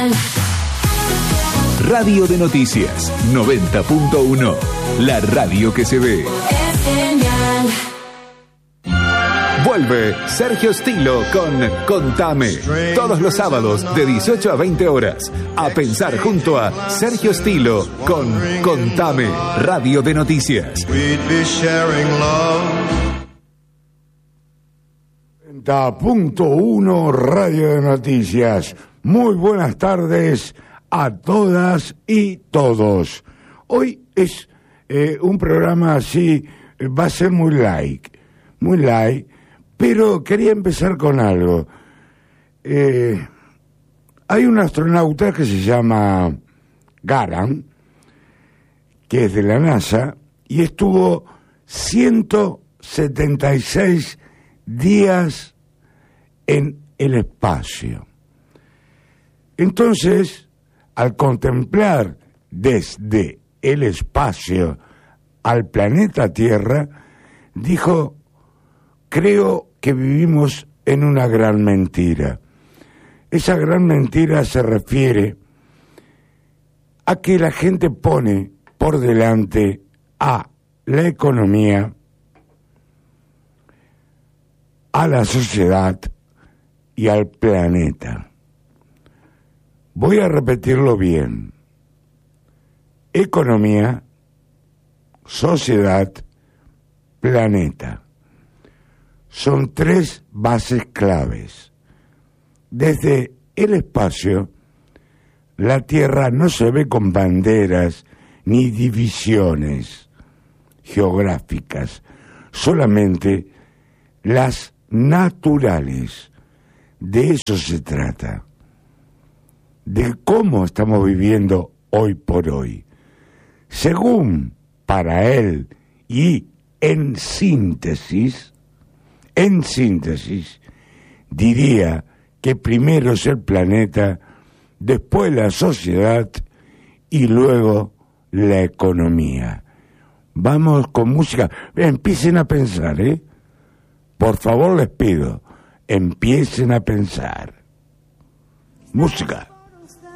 Radio de Noticias 90.1. La radio que se ve. Vuelve Sergio Stilo con Contame. Todos los sábados de 18 a 20 horas. A pensar junto a Sergio Stilo con Contame. Radio de Noticias. 90.1 Radio de Noticias. Muy buenas tardes a todas y todos. Hoy es un programa así, va a ser muy light, pero quería empezar con algo. Hay un astronauta que se llama Garan, que es de la NASA, y estuvo 176 días en el espacio. Entonces, al contemplar desde el espacio al planeta Tierra, dijo: creo que vivimos en una gran mentira. Esa gran mentira se refiere a que la gente pone por delante a la economía, a la sociedad y al planeta. Voy a repetirlo bien. Economía, sociedad, planeta. Son tres bases claves. Desde el espacio, la Tierra no se ve con banderas ni divisiones geográficas, solamente las naturales. De eso se trata, de cómo estamos viviendo hoy por hoy. Según para él, y en síntesis, diría que primero es el planeta, después la sociedad y luego la economía. Vamos con música. Empiecen a pensar, Por favor les pido, empiecen a pensar. Música.